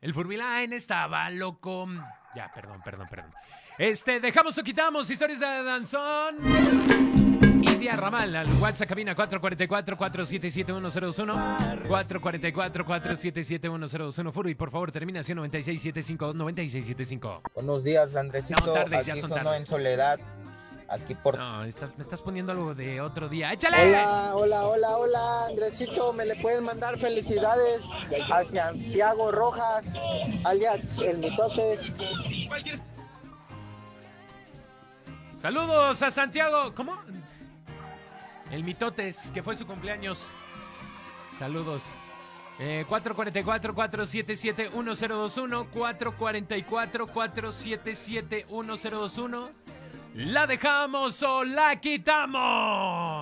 El Furbiline estaba loco. Ya, perdón. Dejamos o quitamos historias de danzón. India Ramal al WhatsApp cabina 444-477-1021. 444-477-1021. Furby, por favor, terminación 9675. Buenos días, Andresito. No, tardes, aquí ya son sonó tardes. en Soledad. Aquí por... No, me estás poniendo algo de otro día. ¡Échale! Hola, Andresito, me le pueden mandar felicidades a Santiago Rojas, alias El Mitotes. Saludos a Santiago. ¿Cómo? El Mitotes, que fue su cumpleaños. Saludos. 444-477-1021. 444-477-1021. ¿La dejamos o la quitamos?